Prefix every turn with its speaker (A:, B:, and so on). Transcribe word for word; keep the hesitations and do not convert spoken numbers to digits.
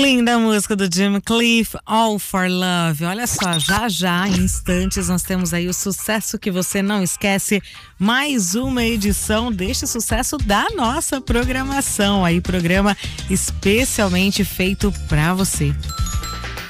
A: Linda música do Jim Cliff, All for Love. Olha só, já já, em instantes, nós temos aí o sucesso que você não esquece. Mais uma edição deste sucesso da nossa programação. Aí, programa especialmente feito pra você.